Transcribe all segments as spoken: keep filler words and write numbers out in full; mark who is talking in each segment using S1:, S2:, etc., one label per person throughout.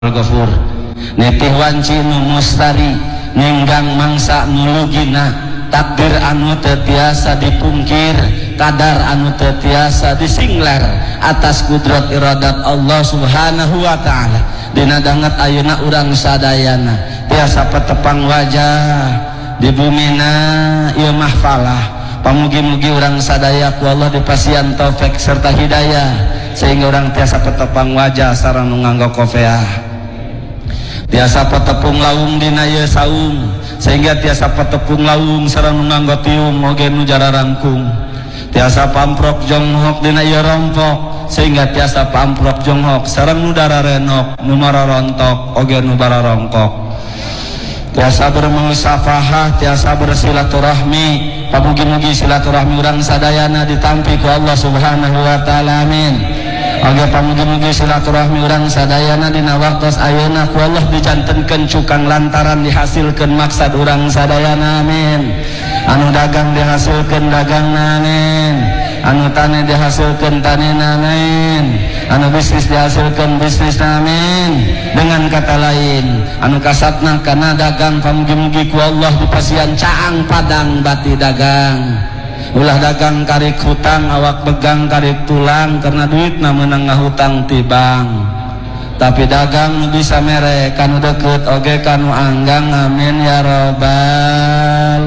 S1: Ghafur netih wanci nu mustari ninggang mangsa nulugina takdir anu teu tiasa dipungkir kadar anu teu tiasa disingler atas kudrat iradat Allah subhanahu wa ta'ala dina danget ayeuna urang sadayana tiasa petepang wajah di bumina ieu mahfalah pamugi-mugi urang sadaya ku Allah dipasian taufik serta hidayah sehingga urang tiasa petepang wajah sareng nu nganggo kofeah tiasa petepung laung dina ieu saung sehingga tiasa petepung laung sareng nu nganggo tiung oge nu jara rangkung tiasa pamprok jonghok dina ieu rompok sehingga tiasa pamprok jonghok sareng nu dara renok nu mararontok oge nu bararongkok tiasa bermusafahah tiasa bersilaturahmi pamugi-mugi silaturahmi urang sadayana ditampi ku Allah subhanahu wa ta'ala amin. Oge pamugi-mugi silaturahmi urang sadayana dina waktos ayeuna ku Allah dijantenkeun cukang lantaran dihasilkeun maksad urang sadayana amin. Anu dagang dihasilkeun dagangna amin. Anu tani dihasilkeun tanina amin. Anu bisnis dihasilkeun bisnisna amin. Dengan kata lain anu kasatna kana dagang pamugi-mugi ku Allah dipasian caang padang bati dagang ulah dagang karik hutang awak pegang karik tulang karena duitna meunang ngahutang tibang tapi dagang nu bisa mere kanu deket oge kanu anggang amin ya robbal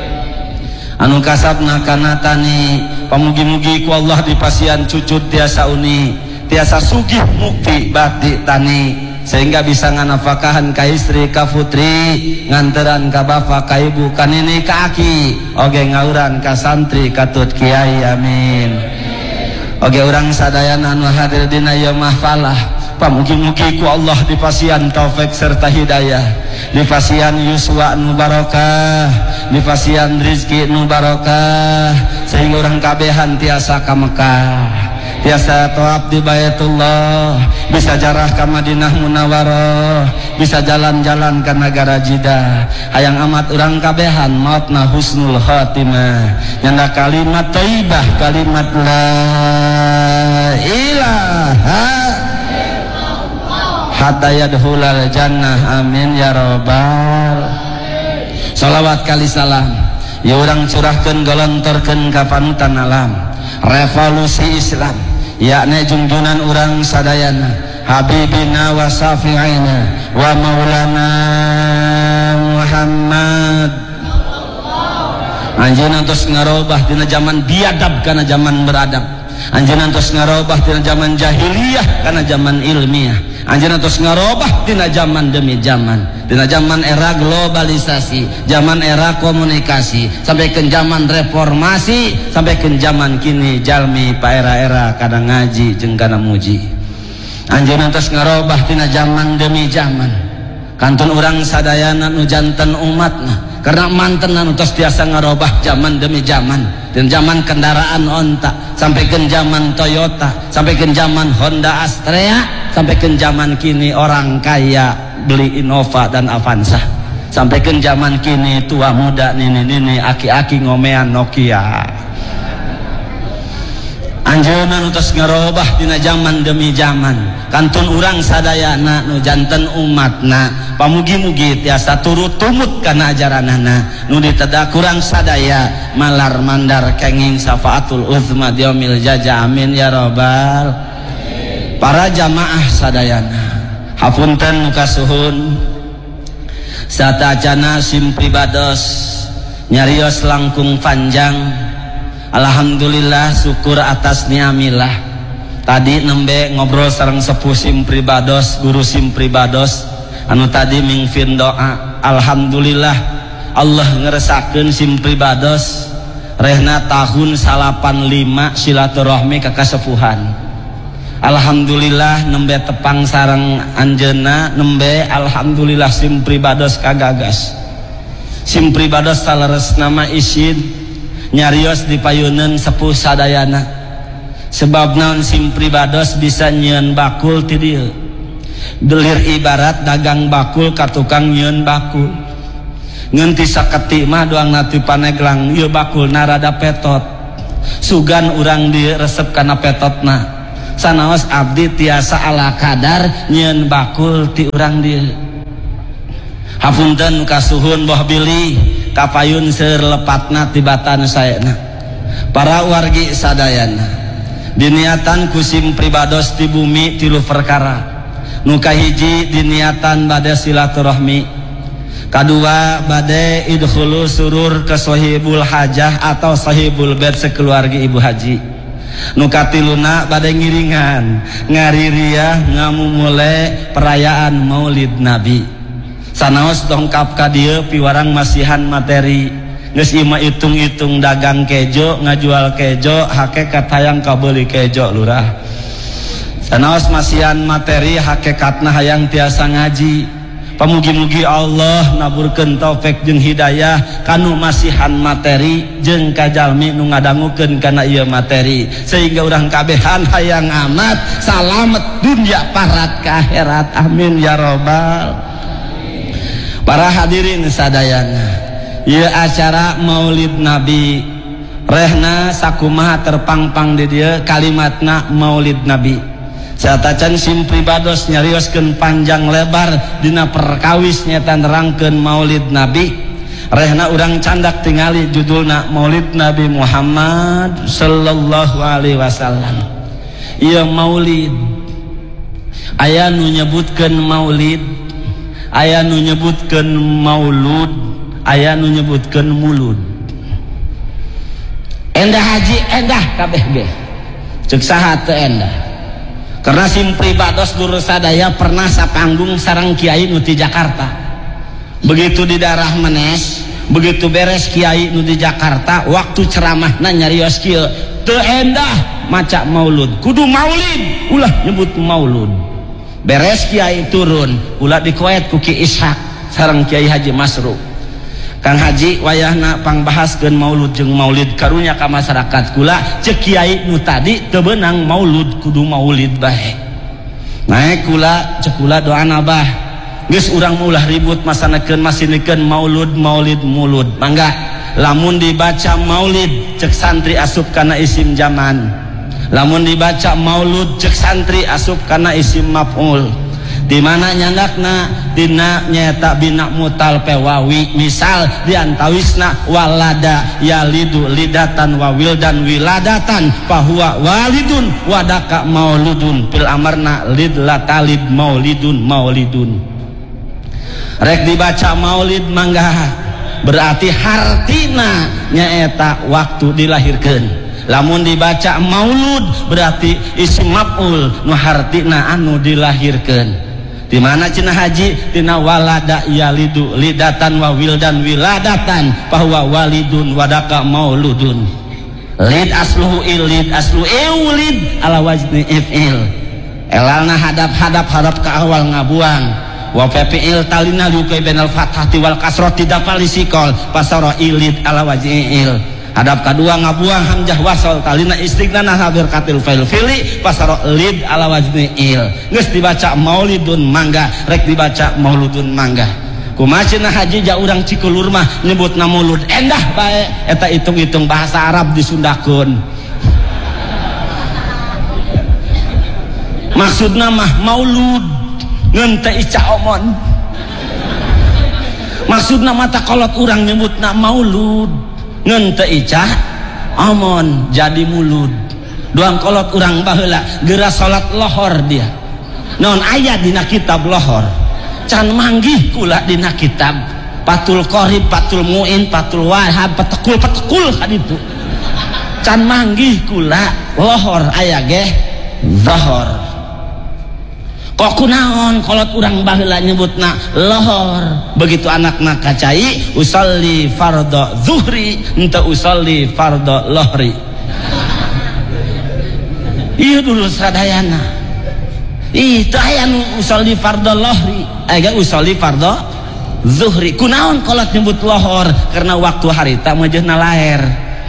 S1: anu kasabna kana tani pamugi-mugi ku Allah dipasian cucut tiasa uni tiasa sugih mukti bati tani sehingga bisa nganafakahan ka istri ka putri nganteran ka bapa ka ibu ka nini ka aki oge ngauran ka santri ka tut kiai amin oge urang sadayana anu hadir dina ieu mahfalah pamugi-mugi ku Allah dipasian taufik serta hidayah dipasian yuswa nu barokah dipasian rizki nu barokah sehingga urang kabehan tiasa ka Mekah tiasa tawaf di Baitullah bisa jarah ke Madinah Munawwarah bisa jalan-jalan ke negara Jeddah hayang amat urang kabehan mautna husnul khatimah nyanda kalimat thayyibah kalimat la ilaha hatta yadkhulal jannah amin ya robbal shalawat kali salam ya urang curahkeun golontorkeun ka panutan alam revolusi Islam yakni junjunan urang sadayana habibina wa safi'ina wa maulana Muhammad anjeunna tos ngarobah dina zaman biadab kana zaman beradab anjeunna tos ngarobah dina zaman jahiliyah kana zaman ilmiah anjeunna tos ngarobah dina zaman demi zaman dina zaman era globalisasi zaman era komunikasi sampai ke zaman reformasi sampai ke zaman kini jalmi pa era-era kada ngaji jeung kana muji anjeunna tos ngarobah dina zaman demi zaman kantun urang sadayana nu janten umatna karena manten anu tos tiasa ngarobah zaman demi zaman dan zaman kendaraan onta sampai ke zaman Toyota sampai ke zaman Honda Astrea sampai ke zaman kini orang kaya beli Innova dan Avanza sampai ke zaman kini tua muda nini-nini aki-aki ngomean Nokia anjeunna nu tos ngarobah dina zaman demi zaman kantun urang sadayana nu janten umatna pamugi-mugi tiasa turut tumut kana ajaranana nu ditedak urang sadaya malar mandar kenging syafaatul uzma yaumil jaza amin ya robbal para jamaah sadayana hapunten nu kasuhun satacana sim pribados nyarios langkung panjang alhamdulillah syukur atas niamillah tadi nembe ngobrol sareng sepuh sim pribados guru sim pribados anu tadi mingfin doa alhamdulillah Allah ngeresakeun sim pribados rehna tahun salapan lima silaturahmi ka kasepuhan alhamdulillah nembe tepang sareng anjeunna nembe alhamdulillah sim pribados kagagas sim pribados saleres nama isin nyarios dipayuneun sepuh sadayana sebab naon sim pribados bisa nyieun bakul ti dieu belir ibarat dagang bakul ka tukang nyieun bakul ngeun ti saketi mah doang nati paneglang ieu bakul narada petot sugan urang diresep kana petotna sanaos abdi tiasa ala kadar nyeun bakul ti urang dieu. Hapunten kasuhun boh bilih kapayun seur lepatna tibatan saena. Para wargi sadayana diniatan kusim pribados ti bumi tilu perkara. Nu kahiji diniatan bade silaturahmi, kadua bade idkhulu surur ke sahibul hajah atau sahibul bed sekeluarga ibu haji, nu katiluna bade ngiringan ngaririah ngamumule perayaan maulid nabi. Sanaos dongkap ka dieu piwarang masihan materi geus ima itung-itung dagang kejo ngajual kejo hakikat hayang kabeuli kejo lurah. Sanaos masihan materi hakikatna hayang tiasa ngaji. Pamugi-mugi Allah naburkeun taufik jeung hidayah kanu masihan materi jeung kajalmi nu ngadangukeun kana ieu materi sehingga urang kabehan hayang amat salamet dunya parat ka akhirat. Amin ya robbal. Para hadirin sadayana, ieu acara Maulid Nabi rehna sakumaha terpangpang di dieu kalimatna Maulid Nabi. Satacan sim pribados nyarioskeun panjang lebar dina perkawis nyata nerangkeun Maulid Nabi. Rehna urang candak tingali judulna Maulid Nabi Muhammad sallallahu alaihi wasallam. Ieu maulid aya nu nyebutkeun maulid, aya nu nyebutkeun maulud, aya nu nyebutkeun mulud. Endah haji endah kabeh ge. Ceuk saha teu endah. Karena sim pribados dulu sadaya pernah sapanggung sareng kiai nu ti Jakarta. Begitu di daerah Menes, begitu beres kiai nu di Jakarta, waktu ceramahna nyarios kieu, teu endah maca maulud, kudu maulid, ulah nyebut maulud. Beres kiai turun, ulah dikoet ku Ki Ishak sareng Kiai Haji Masruk. Kang Haji wayahna pangbahaskeun maulud jeung maulid karunya ka masyarakat kula ceuk kiai nu tadi teu beunang maulud kudu maulid bae. Naek kula ceuk kula doana bah geus urang ulah ribut masanakeun masinikeun maulud maulid mulud. Mangga lamun dibaca maulid ceuk santri asup kana isim zaman, lamun dibaca maulud ceuk santri asup kana isim maf'ul. Di mana nyandakna dina nyata bina mutal pewawi, misal diantawisna walada yalidu lidatan wa wildan wiladatan fahuwa walidun wadaka mauludun pil amarna lid latalid maulidun maulidun. Rek dibaca maulid mangga berarti hartina nyaeta waktu dilahirkeun. Lamun dibaca maulud berarti isim maf'ul nu hartina anu dilahirkeun. Di mana cenah haji tina walada yalidu lidatan wa wildan wiladatan bahwa walidun wadaka mauludun. Lid asluhu ilid aslu eulid ala wazni if'il. Elalna hadap-hadap hadap ke awal ngabuang. Wa fi'il talina liukai benal fathati wal kasrati dapali sikol pasara ilid ala wazni il. Hadap kedua ngabuang hamzah wasal talina istiqnana hadir katil fil fili pasara lid ala wazni il. Geus dibaca maulidun mangga, rek dibaca mauludun mangga. Kumaha cenah haji ja urang cikulur mah nyebutna maulud endah bae eta hitung-hitung bahasa Arab disundakeun. Maksudna mah maulud ngeun teh ica omon. Maksudna mata kolot urang nyebutna maulud ngeun teu icah omon jadi mulud. Doang kolot urang baheula geura salat lohor dia. Naon aya dina kitab lohor? Can manggih kula dina kitab Patul Qorib, Patul Muin, Patul Wahab, petekul petekul ka ditu. Can manggih kula lohor aya ge zahor. Kok kunaon kolot urang baheula nyebutna lohor. Begitu anakna kacai usolli fardhu zuhri henteu usolli fardhu lohri. Ieu dulu sadayana. Ih teu aya nu usolli fardhu lohri, aya usolli fardhu zuhri. Kunaon kolot nyebut lohor? Karena waktu harita mah jeunna laher.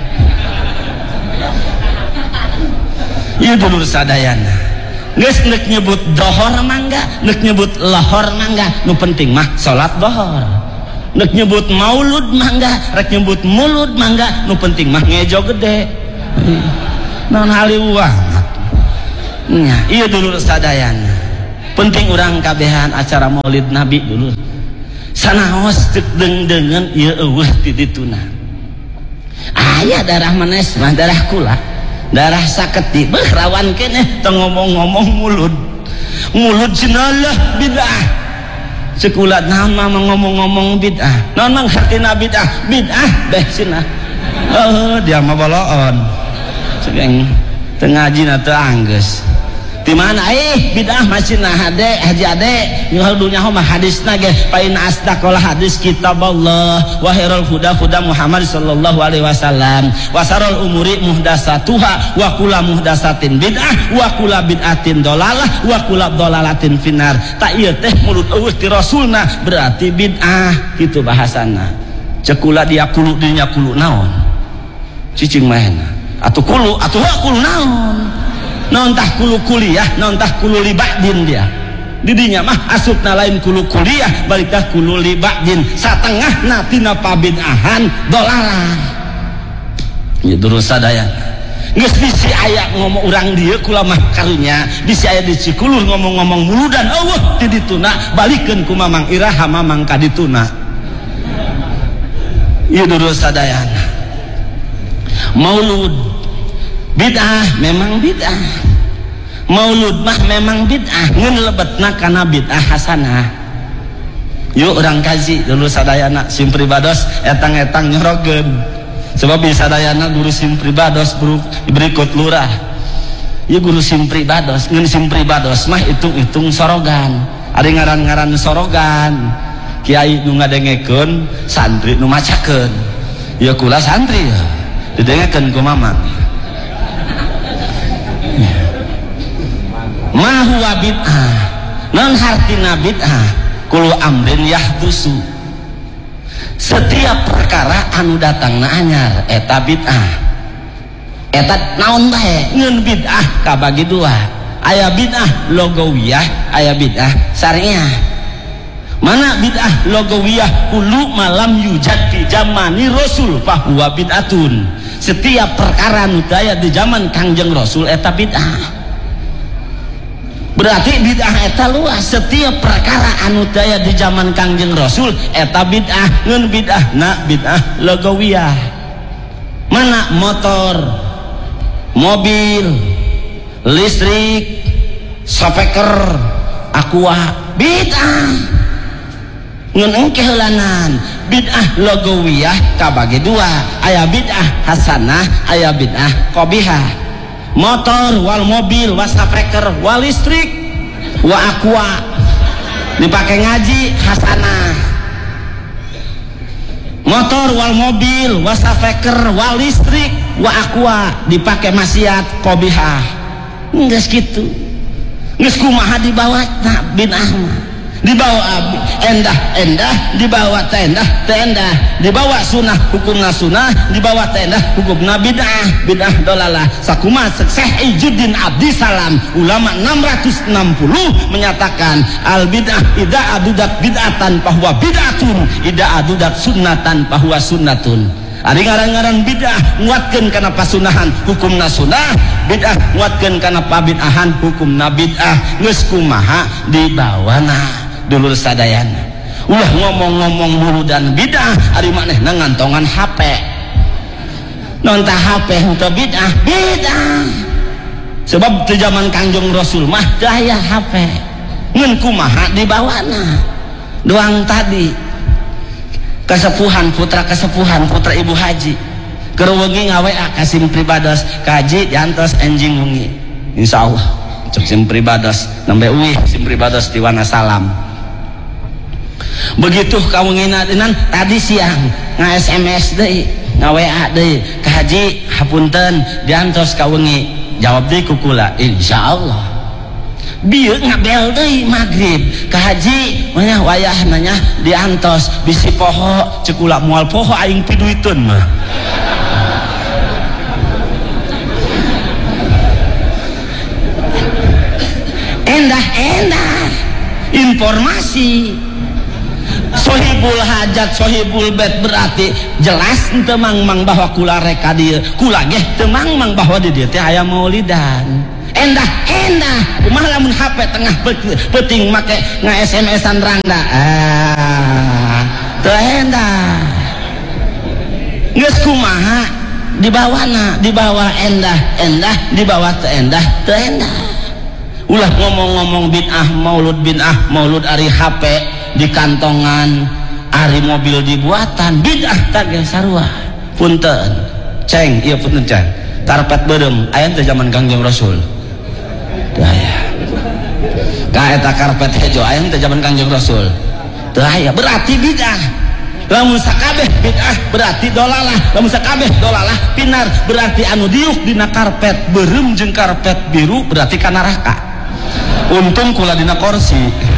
S1: Ieu dulu sadayana. Geus neuk nyebut dohor mangga, neuk nyebut lohor mangga, nu penting mah salat dohor. Neuk nyebut maulud mangga, rek nyebut mulud mangga, nu penting mah ngejo gede. Naon haliwah. nya ieu dulur sadayana penting urang kabehan acara maulid nabi dulur sanaos ceuk deung-deungeun ieu eueuh ti dituna aya darah manes mah darah kula darah saketi beuh rawan keneh teu ngomong-ngomong mulut mulut cenah bid'ah sekulat naon mah ngomong-ngomong bid'ah naon mah hartina bid'ah bid'ah beh cenah oh dia mah boloon cegeng teu ngajina teu anggeus di mana eh bid'ah masih nah hade haji ade nyuhul dunya mah hadisna ge fa in asdaqal hadis kitaballah wa khairul huda huda Muhammad sallallahu alaihi wasallam wa sarul umuri muhdatsatuha wa kullu muhdatsatin bid'ah wa kullu bid'atin dolalah wa kullu dolalatin finar tak ieu teh mulut eueuh ti rasulna berarti bid'ah kitu bahasana cekula dia kulu dinya kulu naon cicing mahena atuh kulu atuh kulu naon naon tah kulu kuliah naon tah kulu libadin dia didinya mah asupna lain kulu kuliah balik tah kulu libadin satengah natina pabid'ahan dolalah ya durus sadaya geus bisi aya ngomong urang dieu kula mah karunya bisi aya di Cikulur ngomong-ngomong muludan eueuh ti dituna balikeun ku mamang iraha mamang ka dituna ieu durus sadayana maulud bid'ah memang bid'ah maulud mah memang bid'ah ngeun lebetna kana bid'ah hasanah yuk urang kaji dulu sadayana sim pribados etang-etang nyorogeun sebab sadayana guru sim pribados berikut lurah ieu guru sim pribados ngeun sim pribados mah hitung-hitung sorogan ari ngaran-ngaran sorogan kiai nu ngadengekeun santri nu macakeun ieu kula santri ya didengekeun ku mamang ma huwa bid'ah non hartina bid'ah kulu amrin yahdusu setiap perkara anu datangna anyar eta bid'ah eta naon bae ngeun bid'ah kabagi dua aya bid'ah logawiyah aya bid'ah syariah mana bid'ah logawiyah kulu malam yujad fi zamani rasul fahuwa bid'atun setiap perkara nu daya di zaman Kangjeng Rasul eta bid'ah berarti bid'ah eta luas setiap perkara anu daya di zaman Kangjeng Rasul eta bid'ah ngeun bid'ah na bid'ah logawiyah mana motor mobil listrik speaker aqua bid'ah ngeun engke heulanan bid'ah logawiyah kabagi dua aya bid'ah hasanah aya bid'ah qabihah motor wal mobil wa speaker wal listrik wa aqua dipake ngaji hasanah motor wal mobil wa speaker wal listrik wa aqua dipake maksiat qabihah geus kitu geus kumaha dibawatna bid'ah mah dibawa endah-endah dibawa tendah tendah dibawa sunnah hukumna sunnah dibawa tendah hukumna bid'ah bid'ah dolalah sakumaha Syekh Ijuddin Abdi Salam ulama enam ratus enam puluh menyatakan al bid'ah idza adudat bid'atan bahwa bid'atun idza adudat sunnatan bahwa sunnatun ari ngaran-ngaran bid'ah nguatkeun kana pasunahan hukumna sunnah bid'ah nguatkeun kana pabid'ahan hukumna bid'ah geus kumaha dibawana dulur sadayana ulah ngomong-ngomong muludan bid'ah ari manehna ngantongan H P non tah H P teh bid'ah bid'ah sebab di zaman Kangjeng Rasul mah teu aya H P ngeun kumaha dibawana doang tadi kesepuhan putra kesepuhan putra ibu haji keur wengi ngaweak ka sim pribados kaji diantos enjing wengi insyaallah cek sim pribados nembe uih sim pribados di Wanasalam begitu kawengina dinan tadi siang nga S M S deui nga W A deui ka haji hapunten diantos kawengi jawab deui ku kula insyaallah bieu ngabel deui magrib ka haji mah wayah nanya diantos bisi poho ceuk kula moal poho aing piduiteun mah endah-endah informasi sohibul hajat sohibul bed berarti jelas teu mangmang bahwa kula reka dieu kula ge teu mangmang bahwa di dieu teh aya maulidan endah endah kumaha lamun H P tengah penting make nga S M S-an randa ah teu endah geus kumaha dibawana dibawa endah endah dibawa teu endah teu endah ulah ngomong-ngomong bid'ah maulud bid'ah maulud ari H P di kantongan ari mobil dibuatan bid'ah teh sarua punten ceng ieu punten ceng karpet beureum aya teh zaman Kangjeng Rasul teu aya ka eta karpet hejo aya teh zaman Kangjeng Rasul teu aya berarti bid'ah lamun sakabeh bid'ah berarti dolalah lamun sakabeh dolalah pinar berarti anu diuk dina karpet beureum jeung karpet biru berarti ka neraka untung kula dina kursi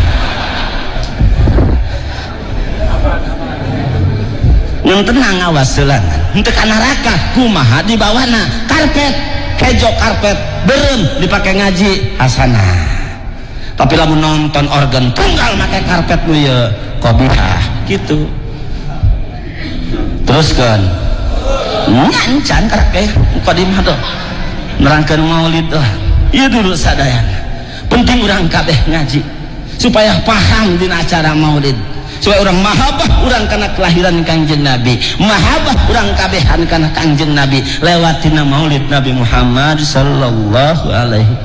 S1: yang tenang awas selangan untuk ka neraka kumaha di bawahna karpet kejo karpet beureum dipake ngaji hasanah tapi lamun nonton organ tunggal make karpet nu ieu qabihah kitu teruskeun ngancan karek teh qadimah tuh nerangkeun maulid tuh ieu dulu sadayana penting urang kabeh ngaji supaya paham dina acara maulid supaya orang mahabah orang kana kelahiran Kangjeng Nabi mahabah orang kabehan kana Kangjeng Nabi lewat dina maulid Nabi Muhammad sallallahu alaihi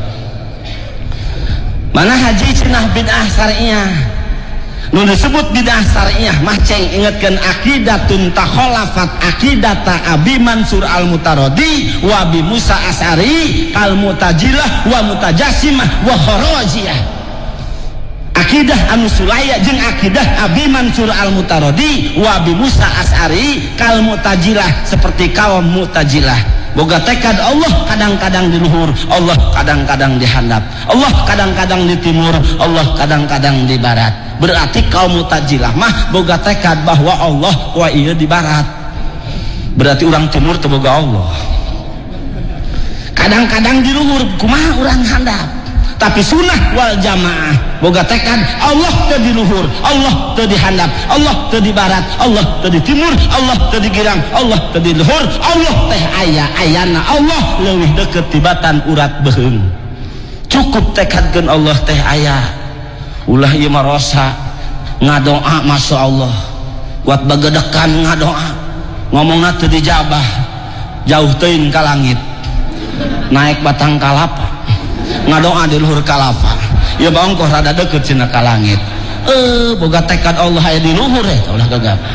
S1: mana haji cenah bid'ah syariah nu disebut bid'ah syariah mah ceng ingetkeun aqidatun takhalafat aqidata Abi Mansur al-Mutarodi wa Abi Musa Asy'ari kal mutajilah wa mutajassimah wa kharajiyah akidah anu sulaya jeung akidah Abi Mansur al-Mutarodi wa Abi Musa Asy'ari kal mutajilah seperti kaum mutajilah boga tekad Allah kadang-kadang di luhur Allah kadang-kadang di handap Allah kadang-kadang di timur Allah kadang-kadang di barat berarti kaum mutajilah mah boga tekad bahwa Allah wa ieu di barat berarti orang timur teu boga Allah kadang-kadang di luhur kumaha urang handap tapi sunnah wal jamaah boga tekad Allah teu di luhur Allah teu di handap Allah teu di barat Allah teu di timur Allah teu di girang Allah teu di luhur Allah teh aya ayana Allah leuwih deukeut tibatan urat beheung cukup tekadkeun Allah teh aya ulah ieu mah rosa ngadoa masyaallah kuat bagedekan ngadoa ngomongna teu dijabah jauh teuing ka langit naik batang kalapa ngadoa di luhur kalapa ya bangkoh rada deket cenah ka langit eh boga tekad Allah aya di luhur eta ulah gagapah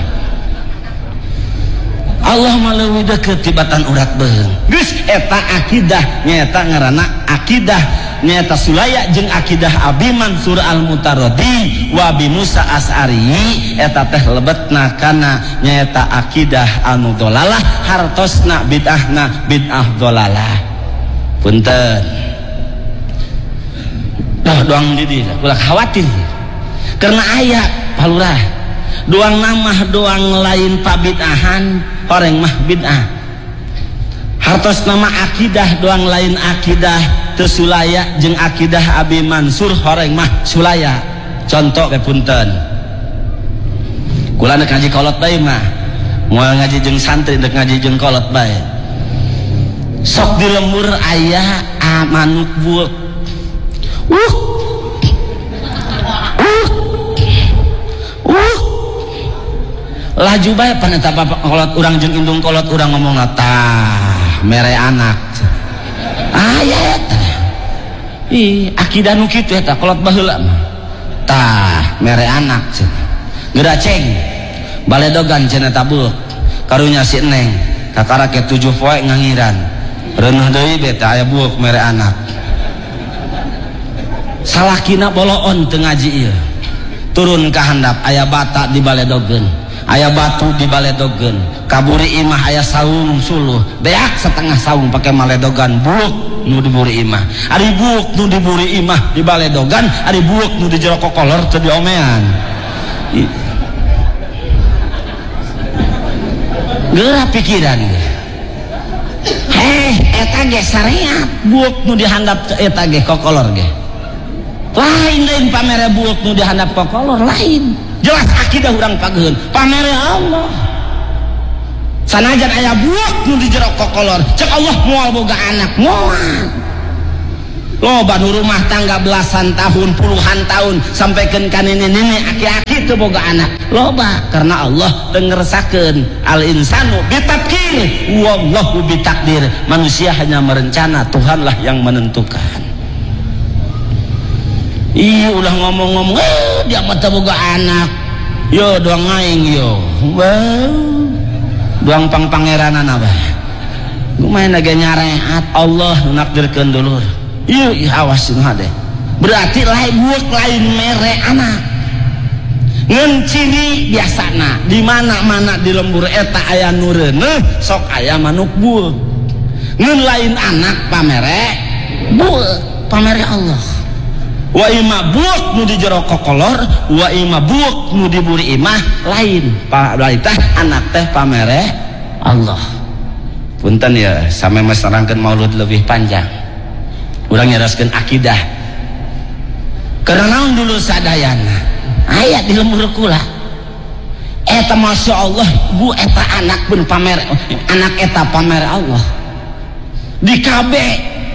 S1: Allah mah leuwih deukeut tibatan urat beung geus eta akidah nyaeta ngaranna akidah nyaeta sulaya jeung akidah Abi Mansur al-Mutarodi wa Abi Musa Asy'ari eta teh lebetna kana nyaeta akidah anu dolalah hartosna bid'ahna bid'ah dolalah punten dah doang di ulah khawatir karena ayat palurah doang nama doang lain pabid'ahan horeng mah bid'ah hartos nama akidah doang lain akidah teu sulaya jeung akidah Abi Mansur horeng mah sulaya contoh ke punten kula ngaji kolot bae mah moal ngaji jeung santri dek ngaji jeung kolot bae sok di lembur aya manuk buek uh uh uh laju bae paneta kolot urang jeung indung kolot urang ngomongna tah mere anak aya eta ih akidah nu kitu eta kolot baheula mah tah mere anak cenah geura ceng baledogan cenah tabuk karunya si Neng kakara ke tujuh poe ngangiran reuneuh deui beta aya buuk mere anak salakina boloon teu ngaji ieu turun ka handap aya bata di baledogeun aya batu di baledogeun kaburi imah aya saung suluh beak setengah saung pake maledogan buuk nu diburi imah ari buuk nu diburi imah di baledogan ari buuk nu di jero kokolor teu diomean geura pikiran heh eta ge syariat buuk nu dihandap eta ge kokolor ge lain lain pamere buuk nu dihandap kokolor lain jelas akidah urang pageun pamere Allah sanajan aya buuk nu di jero kokolor cek Allah moal boga anak moal loba nu rumah tangga belasan tahun puluhan tahun sampai ke nenek-nenek aki-aki teu boga anak loba karena Allah teu ngeresakeun al insanu bitabkir wallahu bitakdir manusia hanya merencana Tuhanlah yang menentukan. Iya ulah ngomong-ngomong eh dia mah teu boga anak yo doang aing yo wow doang pang pangeranana bae kumaha ge nyareat Allah nakdirkeun dulur. Iya, iya awas deh. Berarti lain buak lain mere anak. Ngenciri biasana di mana-mana di lembur eta aya nureuneuh sok aya manuk buak. Ngeun lain anak pamere buak pamere Allah. Wa ima buak nu di jero kokolor, wa ima buak nu di buri imah lain. Pa teh anak teh pamere Allah. Punten ya, sampai mas nerangkeun maulud lebih panjang. Urang nyeraskeun akidah karena naon dulu sadayana ayat di lembur kula eta masya Allah bu eta anak pun pamer anak eta pamer Allah di kabe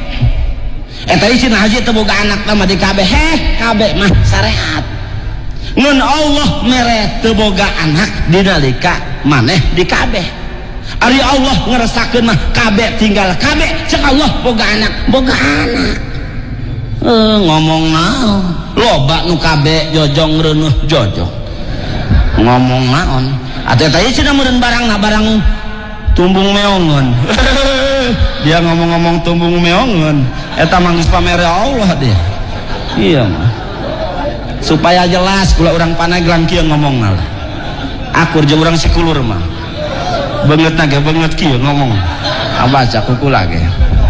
S1: eta isi haji teu boga anak mah di kabe heh kabe mah sarehat ngun Allah mere teu boga anak di nalika maneh di kabe ari Allah ngerasakeun mah kabe tinggal kabe cek Allah boga anak boga anak eh, ngomong naon loba nu kabe jojong reuneuh jojong ngomong naon atuh eta ieu cenah meureun barangna barang tumbung meongeun dia ngomong-ngomong tumbung meongeun eta mah geus pamere Allah dia iya mah supaya jelas kula urang paneglang kieu ngomongna lah akur jeung urang sikulur mah banget naga banget kieu ngomong abaca kuku lagi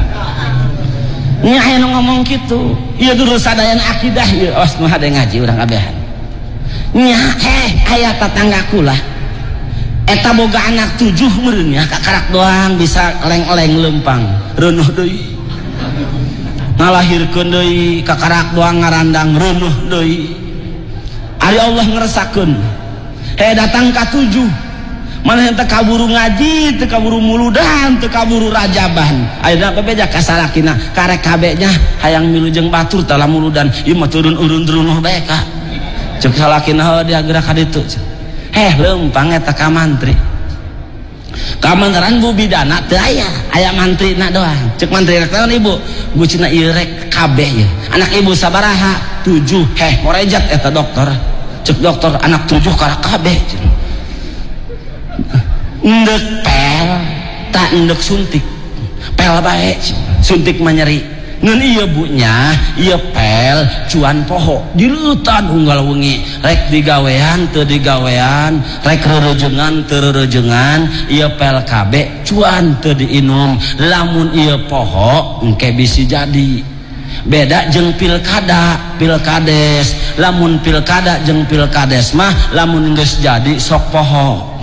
S1: nya aya ngomong kitu ieu dulu sadayan akidah ieu os nu hade ngaji urang abehan nya eh aya tatangga kula eta boga anak tujuh meureun nya kakarak doang bisa leng-leng lempang reunuh deui ngalahirkeun deui kakarak doang ngarandang reunuh deui ari Allah ngerasakeun he datang ka tujuh mana teu kaburu ngaji teu kaburu muludan teu kaburu rajaban ayeuna bebeja ka salakina karek kabenya hayang milu jeung batur tah muludan ieu mah turun urun runuh bae ka ceuk salakina heuh dia gerak ka ditu heh leumpang eta ka mantri ka mantaran bu bidana teu aya aya mantrina doang ceuk mantri rek naon ibu bu cenah ieu rek kabeh ye anak ibu sabaraha tujuh heh morejat eta dokter ceuk dokter anak tujuh karek kabeh ndek pel tak ndek suntik pel bae suntik mah nyeri ngeun ieu bunya ieu pel cuan poho dileutan unggal wengi rek digawean teu digawean rek rerejengan teu rerejengan ieu pel kabe cuan teu diinum lamun ieu poho engke bisi jadi beda jeung pilkada pilkades lamun pilkada jeung pilkades mah lamun geus jadi sok poho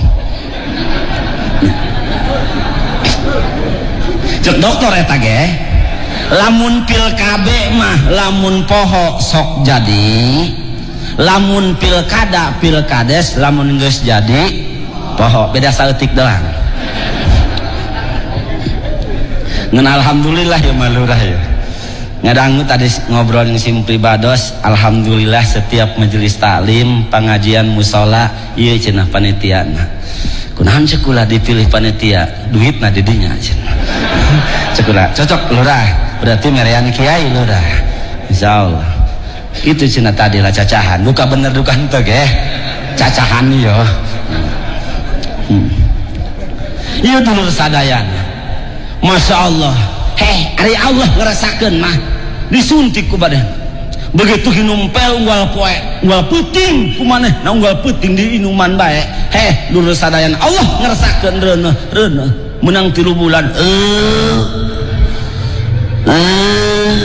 S1: cek dokter eta ge lamun pil kabe mah lamun poho sok jadi lamun pilkada pilkades lamun geus jadi poho beda saeutik doang ngan alhamdulillah ya malurah ya ngadangu tadi ngobrol yang sim pribados alhamdulillah setiap majelis taklim pengajian musola ieu cenah panitiana kunahan cekula dipilih panitia duitna di dinya cekula cocok lurah berarti merean kiai lurah insyaallah itu cenah tadi lah cacahan buka bener duka henteu ge cacahan ieu hmm. ieu dulur sadayana masya Allah heh ari Allah ngerasakeun mah disuntik ku badan begitu hinum pel unggal poe unggal puting kumaneh na unggal puting di inuman bae heh dulur sadayan Allah ngerasakeun reuneuh reuneuh menang tilu bulan eh eh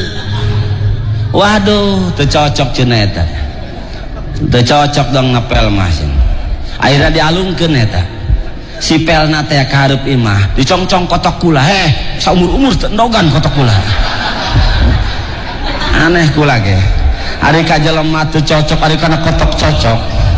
S1: waduh teu cocok cenah eta teu cocok dong ngapel mah akhirnya dialungkeun eta si pelna teh ka hareup imah dicongcong kotok kula heh saumur-umur teu endogan kotok kula aneh kula ge ari ka jelema teu cocok ari kana kotok cocok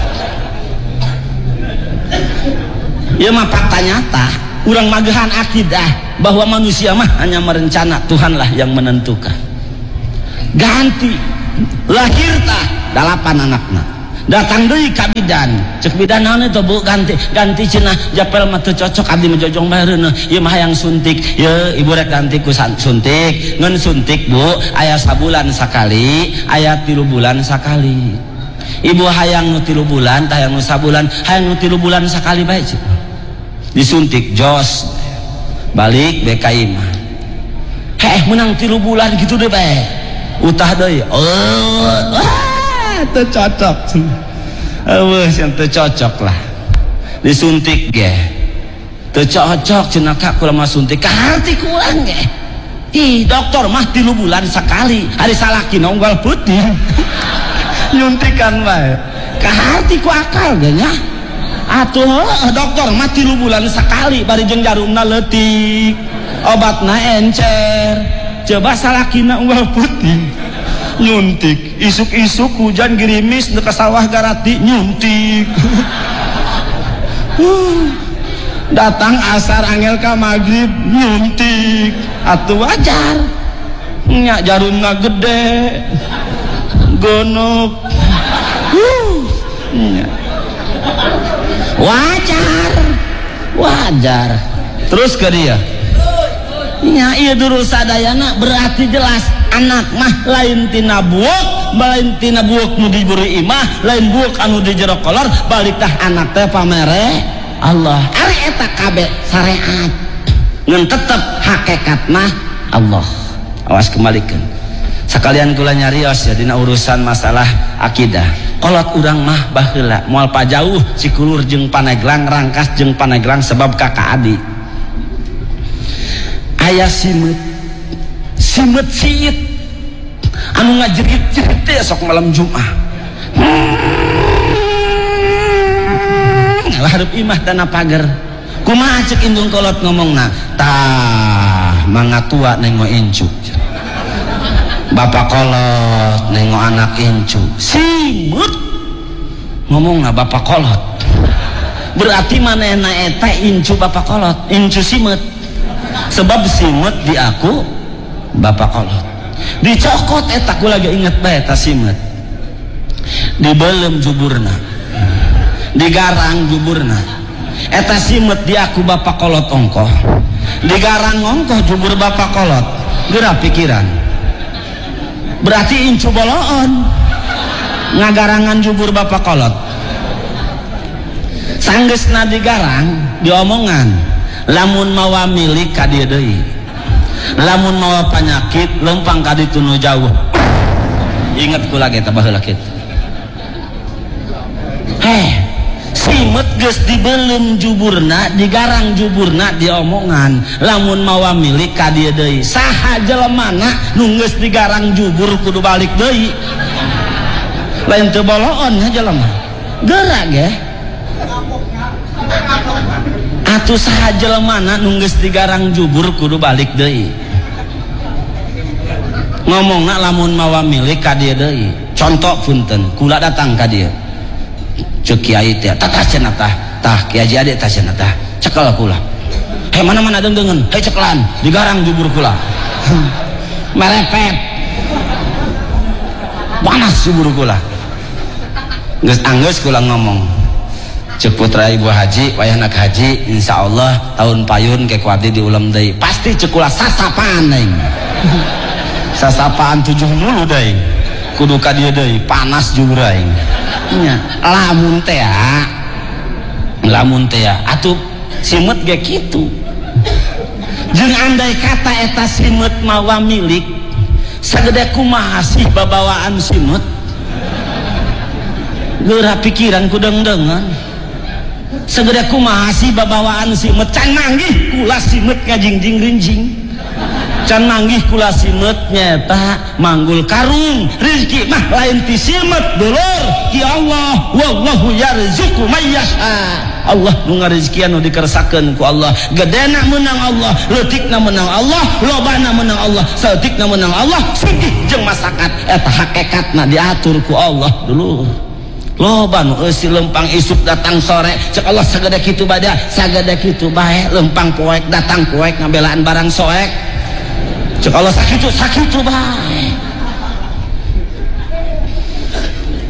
S1: ieu mah fakta nyata urang magehan akidah bahwa manusia mah hanya merencana Tuhanlah yang menentukan ganti lahir tah dalapan anakna datang deui ka bidan cek bidan naon itu Bu ganti ganti cenah japel mah teu cocok abdi mah jojong baheureuh ieu mah hayang suntik ye ibu rek ganti ku suntik ngeun suntik Bu aya sabulan sakali aya tilu bulan sakali ibu hayang nu tilu bulan tah hayang nu sabulan hayang nu tilu bulan sakali bae disuntik jos balik B K I mah heh menang tilu bulan gitu deh bae utah deui oh teu cocok eueuh yang teu cocok lah disuntik ge teu cocok cenah ka kula mah suntik ka harti kurang ge ih dokter mah tilu bulan sakali hari salaki nonggal putih nyuntikan wae ka harti ku akal ge nya atuh dokter mah tilu bulan sakali bari jeung jarumna leutik obatna encer coba salakina unggal putih nyuntik isuk-isuk hujan gerimis dekat sawah garati nyuntik datang asar angel ka maghrib nyuntik atuh wajar nya jarumna gede gonok wajar wajar terus ke dia nya ieu dulu sadayana berarti jelas anak mah lain tina buuk lain tina buuk nu diberi imah lain buuk anu di jero kolor balik tah anak teh pamere Allah ari eta kabeh syariat ngan tetep hakikat mah Allah awas kembalikan sekalian kula nyarios ya dina urusan masalah akidah kolot urang mah baheula moal pajauh cikulur jeung paneglang rangkas jeung paneglang sebab kakak adik aya simet simet siit anu ngajerit-jerit teh sok malam Jumat hmm, hareup imah dana pager kumaha ceuk indung kolot ngomongna tah mangga tua nengo incu bapak kolot nengo anak incu simut ngomongna bapak kolot berarti manehna eta incu bapak kolot incu simut sebab simut di aku bapak kolot dicokot eta ku lagi inget bae eta simut dibelem juburna digarang juburna eta simut di aku bapak kolot ongkoh digarang ongkoh jubur bapak kolot geura pikiran berarti incu boloon ngagarangan jubur bapak kolot sanggeusna digarang diomongan lamun mawa milik ka dieu deui lamun mawa panyakit lempang ka ditu nu jauh inget kula ge tah baheula kitu heh simut geus dibelem juburna digarang juburna diomongan lamun mawa milik ka dieu deui saha jelemana nu geus digarang jubur kudu balik deui lain teu boloon nya jelema geura ge atuh saha jelemana nu geus digarang jubur kudu balik deui ngomongna lamun mawa milik ka dieu deui contoh punten kula datang ka dieu ceuk kiai teh tah cenah tah tah kiai Haji ade tah cenah tah cekel kula he mana-mana deungeun he ceklan digarang jubur kula merepet panas jubur kula geus anggeus kula ngomong cek putra ibu haji wayahna ke haji insyaallah tahun payun ke kuardi diulam deui pasti cek kula sasapaan aing sasapaan tujuh mulu deui kudu ka dieu deui panas jubur aing nya lamun teh lamun teh atuh simut ge kitu jeung andai kata eta simut mawa milik sagede kumaha sih babawaan simut geura pikiran ku deung-deungan segede kumaha sih babawaan simut can manggih kula simut ngajingjing rinjing can manggih kula simut nyata manggul karung rezeki mah lain ti simut dulur ti Allah wallahu yarzuqu may yasha Allah nu ngarezekian nu dikersakeun ku Allah gedena menang Allah leutikna menang Allah lobana menang Allah saeutikna menang Allah sugih jeung masakat eta hakikatna diatur ku Allah dulur loba nu eusi lempang isuk datang sore cek Allah sagede kitu bada sagede kitu bae lempang poek datang poek ngabelaan barang soek cek Allah sakitu sakitu bae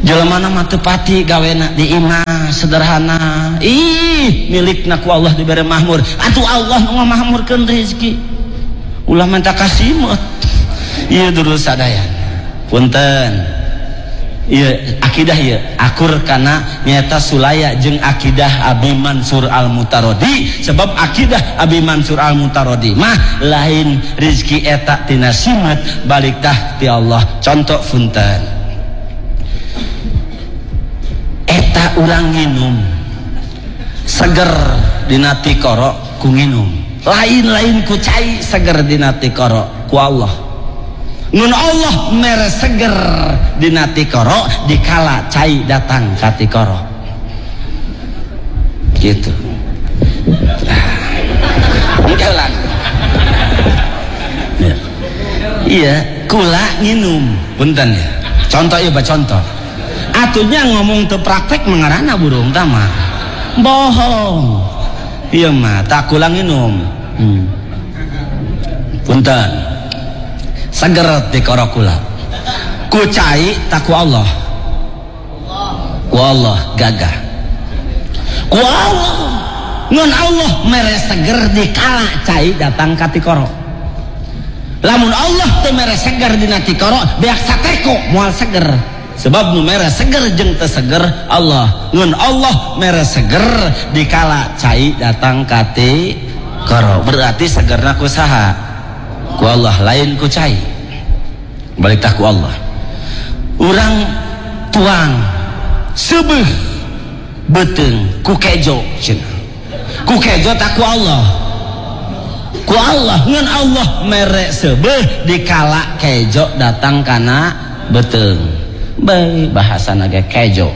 S1: Jelema mah teu pati gawena di imah sederhana. Ih, milikna ku Allah dibere mahmur. Atuh Allah nu ngamahmurkeun rezeki. Ulah minta kasimut. Ieu dulu sadayan. Punten. Ieu akidah ieu akur kana nyata sulaya jeung akidah Abi Mansur Al-Mutarodi. Sebab akidah Abi Mansur Al-Mutarodi mah lain rezeki eta tina simet balik tah ti Allah. Contoh punten. Eta urang nginum seger dina tikoro ku nginum lain-lain ku cai seger dina tikoro ku Allah ngun Allah mere seger dina tikoro dikala cai datang ka tikoro gitu. Jalan iya kula nginum punten ya contoh ya contoh atunya ngomong teu praktek mengarana burung tama bohong iya mah tak kulang minum hmm. Punten seger di korokula ku cai tak ku Allah ku Allah gagah ku Allah ngun Allah mere seger di kala cai datang ka tikoro lamun Allah teu mere seger dina tikoro beak sateko moal seger. Sebab nu mere seger jeung teu seger Allah. Ngun Allah mere seger dikala cai datang ka tikoro. Berarti segerna ku saha? Ku Allah lain ku cai. Balik tah ku Allah. Urang tuang seubeuh beuteung ku kejo cenah. Ku kejo tah ku Allah. Ku Allah ngun Allah mere seubeuh dikala kejo datang kana beuteung. Baik bahasa naga kejo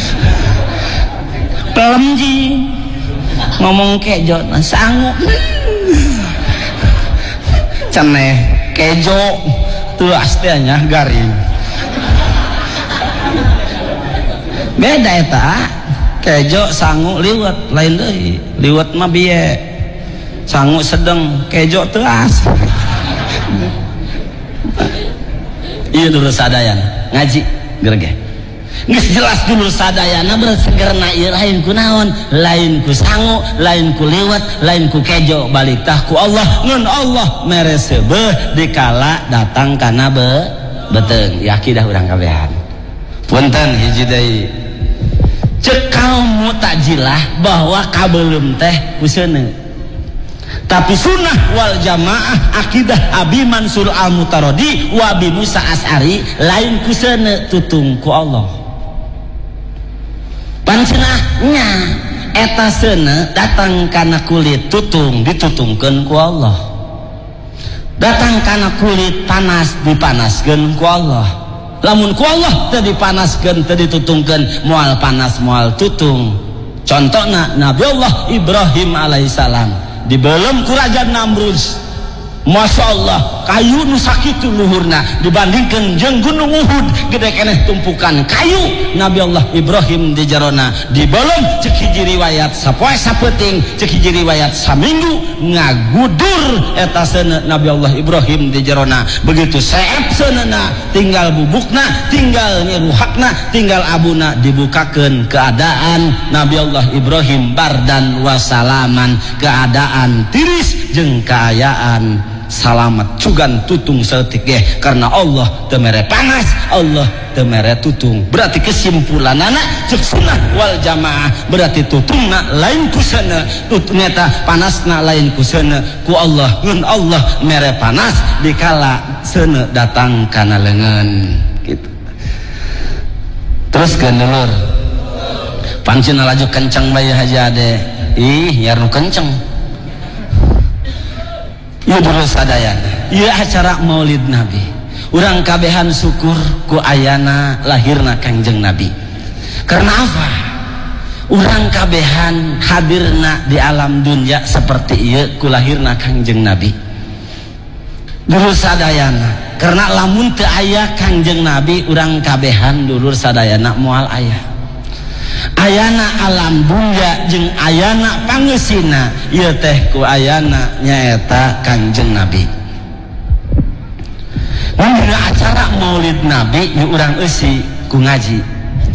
S1: pelemji ngomong kejo nah sangu ceneh kejo tuh astianya garing beda eta kejo sangu liwet lain deui liwet mah bieu sangu sedeng kejo teu as ieu dulu sadayana ngaji gerge geus jelas dulu sadayana bersegerna ieu lain ku naon lain ku sangu lain ku liwet lain ku kejo balik tah ku Allah ngun Allah mere seubeuh dikala datang kana be beuteung yakidah urang kabehan punten hiji deui ceuk kaum Mu'tazilah bahwa kabeulem teh kuseuneu tapi sunnah wal jamaah akidah Abi Mansur Al-Mutarodi wa Abi Musa As'ari lain kuseuneu tutung ku Allah pan cenahnya eta seuneu datang kana kulit tutung ditutungkeun ku Allah datang kana kulit panas dipanaskeun ku Allah lamun ku Allah teu dipanaskeun teu ditutungkeun moal panas moal tutung contohna Nabi Allah Ibrahim alaihissalam dibelem ku Raja Namrud Masya Allah kayu nu sakitu luhurna dibandingkan jeung gunung Uhud gede keneh tumpukan kayu Nabi Allah Ibrahim di jarona dibelem cek hiji riwayat sapoe sapeuting cek hiji riwayat saminggu ngagudur eta seuneu Nabi Allah Ibrahim di jarona begitu seep seuneuna tinggal bubukna tinggal nyeruhakna tinggal abuna dibukakeun keadaan Nabi Allah Ibrahim bardan wasalaman keadaan tiris jeung kaayaan salamat cugan tutung setik ge karena Allah teu mere panas Allah teu mere tutung berarti kesimpulanana ceuk sunnah wal jamaah berarti tutungna lain ku seuneu tutungna panasna lain ku seuneu ku Allah ngun Allah mere panas dikala seuneu datang kana leungeun gitu terus ke dulur pancina laju kencang bae haji ade ih nya nu kenceng ieu dulu sadayana ieu acara Maulid Nabi urang kabehan syukur ku ayana lahirna Kangjeng Nabi karena apa urang kabehan hadirna di alam dunya seperti ieu ku lahirna Kangjeng Nabi dulur sadayana karena lamun teu aya Kangjeng Nabi urang kabehan dulur sadayana moal aya ayana alam dunya jeung ayana pangeusina ieu teh ku ayana nyaeta Kangjeng Nabi mun acara Maulid Nabi nu urang eusi ku ngaji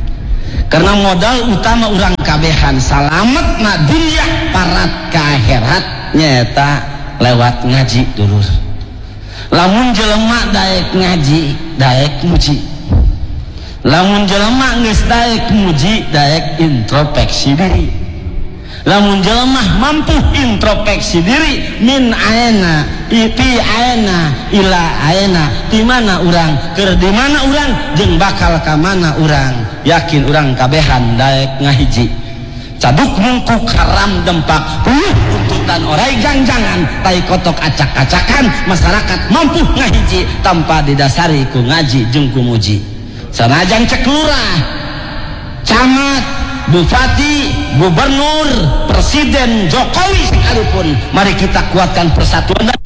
S1: karena modal utama orang kabehan salamet na dunia parat ka akhirat nyata lewat ngaji dulur. Lamun jelema daek ngaji daek muji, lamun jelema geus daek muji daek introspeksi diri. Lamun jelema mampu introspeksi diri min aena iti aena ila aena di mana urang keur di mana urang jeung bakal ka mana urang, yakin urang kabehan daek ngahiji. Caduk mungkuk haram dempak puluh tuntutan orai gangjangan tai kotok acak-acakan masyarakat mampu ngahiji tanpa didasari ku ngaji jeung ku muji. Sanajan cek lurah, camat, bupati, gubernur, presiden Jokowi sekalipun, mari kita kuatkan persatuan dan